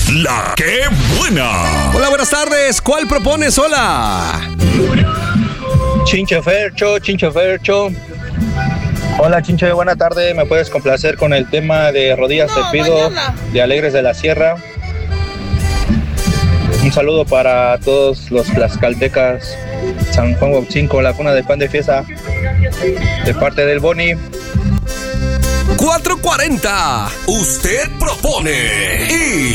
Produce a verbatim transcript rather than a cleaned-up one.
La que buena. Hola, buenas tardes. ¿Cuál propones? Hola. Chincho Fercho, Chincho Fercho. Hola Chincho, buena tarde. ¿Me puedes complacer con el tema de Rodillas No, Te Pido mañana. de Alegres de la Sierra? Un saludo para todos los tlaxcaltecas. San Juan Huauchinco, la cuna del pan de fiesta, de parte del Boni. cuatro cuarenta. Usted propone y